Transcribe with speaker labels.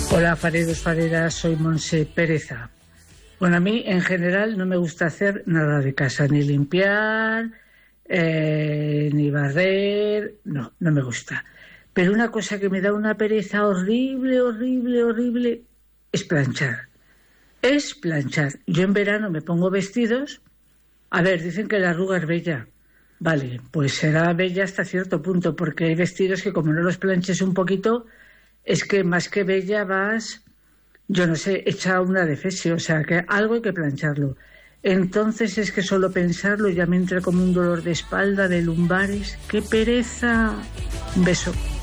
Speaker 1: Hola, fareros, fareras, soy Monse Pereza. Bueno, a mí en general no me gusta hacer nada de casa, ni limpiar, ni barrer, no me gusta. Pero una cosa que me da una pereza horrible, horrible, horrible, es planchar. Es planchar. Yo en verano me pongo vestidos. A ver, dicen que la arruga es bella. Vale, pues será bella hasta cierto punto, porque hay vestidos que como no los planches un poquito, es que más que bella vas, yo no sé, hecha una defesio, o sea, que algo hay que plancharlo. Entonces es que solo pensarlo ya me entra como un dolor de espalda, de lumbares. ¡Qué pereza! Un beso.